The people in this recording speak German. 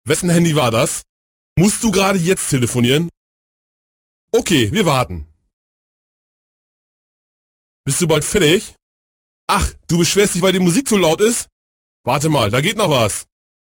Wessen Handy war das? Musst du gerade jetzt telefonieren? Okay, wir warten. Bist du bald fertig? Ach, du beschwerst dich, weil die Musik zu laut ist? Warte mal, da geht noch was.